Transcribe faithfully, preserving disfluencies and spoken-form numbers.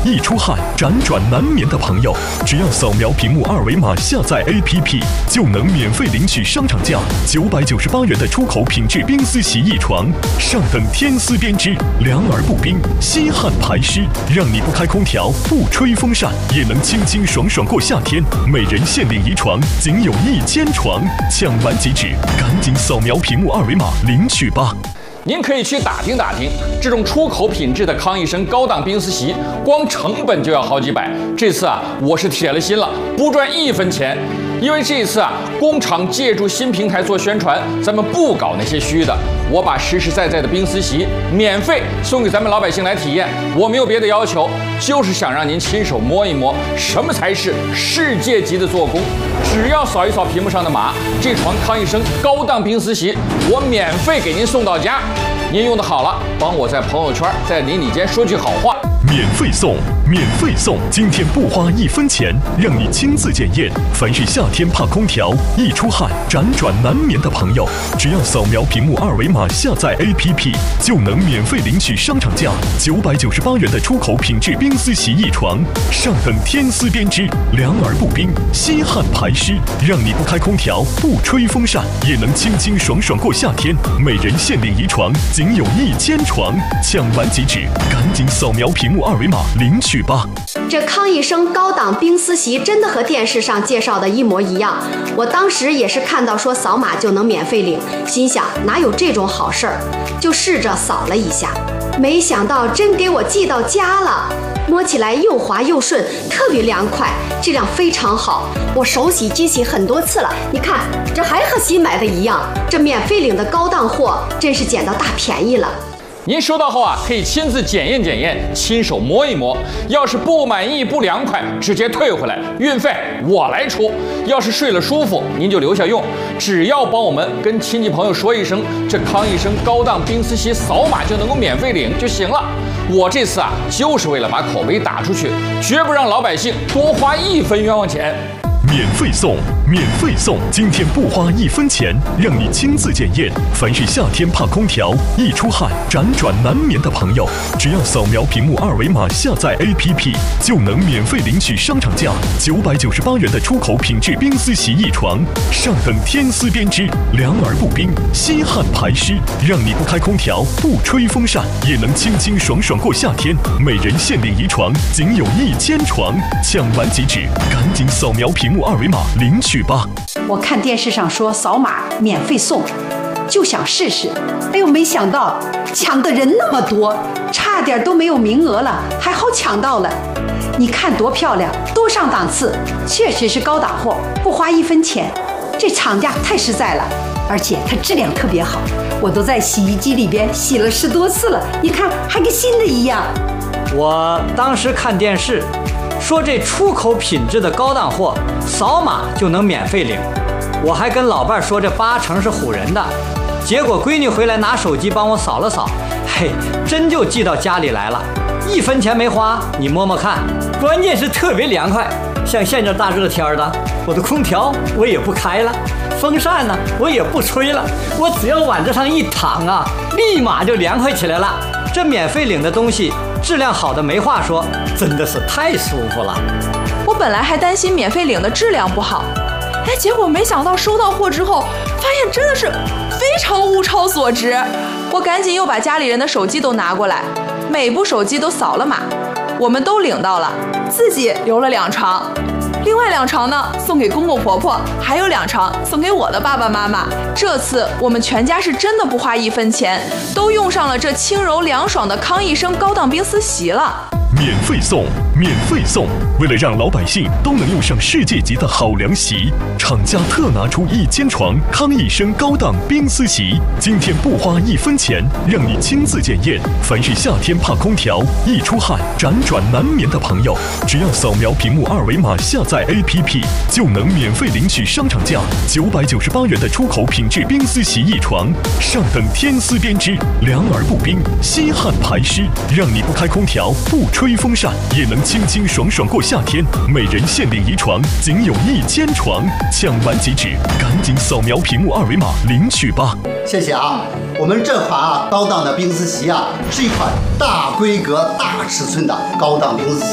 易出汗、辗转难眠的朋友，只要扫描屏幕二维码下载 A P P， 就能免费领取商场价九百九十八元的出口品质冰丝洗衣床，上等天丝编织，凉而不冰，吸汗排湿，让你不开空调、不吹风扇也能清清爽爽过夏天。每人限领一床，仅有一千床，抢完即止，赶紧扫描屏幕二维码领取吧。 您可以去打听打听，这种出口品质的康益生高档冰丝洗，光成本就要好几百。这次啊，我是铁了心了，不赚一分钱。因为这一次啊，工厂借助新平台做宣传，咱们不搞那些虚的，我把实实在在的冰丝洗免费送给咱们老百姓来体验。我没有别的要求，就是想让您亲手摸一摸，什么才是世界级的做工。只要扫一扫屏幕上的码，这床康益生高档冰丝洗，我免费给您送到家。您用的好了，帮我在朋友圈、在邻里间说句好话。 免费送，免费送！今天不花一分钱，让你亲自检验。凡是夏天怕空调、易出汗、辗转难眠的朋友，只要扫描屏幕二维码下载 A P P， 就能免费领取商场价九百九十八元的出口品质冰丝洗衣床，上等天丝编织，凉而不冰，吸汗排湿，让你不开空调、不吹风扇也能清清爽爽过夏天。每人限领一床，仅有一千床，抢完即止，赶紧扫描屏幕二维码领取吧。 这康益生高档冰丝洗真的和电视上介绍的一模一样，我当时也是看到说扫码就能免费领，心想哪有这种好事儿，就试着扫了一下，没想到真给我寄到家了。摸起来又滑又顺，特别凉快，质量非常好。我手洗机洗很多次了，你看这还和新买的一样。这免费领的高档货真是捡到大便宜了。 您收到后啊，可以亲自检验检验，亲手摸一摸。要是不满意、不凉快，直接退回来，运费我来出。要是睡了舒服，您就留下用。只要帮我们跟亲戚朋友说一声，这康益生高档冰丝洗扫码就能够免费领就行了。我这次啊，就是为了把口碑打出去，绝不让老百姓多花一分冤枉钱。 免费送，免费送！今天不花一分钱，让你亲自检验。凡是夏天怕空调、易出汗、辗转难眠的朋友，只要扫描屏幕二维码下载 A P P， 就能免费领取商场价九百九十八元的出口品质冰丝洗衣床，上等天丝编织，凉而不冰，吸汗排湿，让你不开空调、不吹风扇也能清清爽爽过夏天。每人限领一床，仅有一千床，抢完即止，赶紧扫描屏幕二维码领取吧。 我看电视上说扫码免费送，就想试试。哎呦，没想到抢的人那么多，差点都没有名额了，还好抢到了。你看多漂亮，多上档次，确实是高档货，不花一分钱。这厂家太实在了，而且它质量特别好，我都在洗衣机里边洗了十多次了，你看还跟新的一样。 我当时看电视说这出口品质的高档货，扫码就能免费领。我还跟老伴说这八成是唬人的，结果闺女回来拿手机帮我扫了扫，嘿，真就寄到家里来了，一分钱没花，你摸摸看。关键是特别凉快，像现在大热天的，我的空调我也不开了，风扇呢我也不吹了，我只要往这上一躺啊，立马就凉快起来了。这免费领的东西质量好的没话说，真的是太舒服了。 我本来还担心免费领的质量不好，哎，结果没想到收到货之后，发现真的是非常物超所值。我赶紧又把家里人的手机都拿过来，每部手机都扫了码，我们都领到了，自己留了两床，另外两床呢送给公公婆婆，还有两床送给我的爸爸妈妈。这次我们全家是真的不花一分钱，都用上了这轻柔凉爽的康益生高档冰丝洗了。 免费送，免费送！为了让老百姓都能用上世界级的好凉席，厂家特拿出一千床康益生高档冰丝洗，今天不花一分钱，让你亲自检验。凡是夏天怕空调、易出汗、辗转难眠的朋友，只要扫描屏幕二维码下载 A P P， 就能免费领取商场价九百九十八元的出口品质冰丝洗衣床，上等天丝编织，凉而不冰，吸汗排湿，让你不开空调、不吹吹风扇也能清清爽爽过夏天。每人限领一床，仅有一千床，抢完即止，赶紧扫描屏幕二维码领取吧。 谢谢啊！我们这款啊高档的冰丝席啊，是一款大规格、大尺寸的高档冰丝席。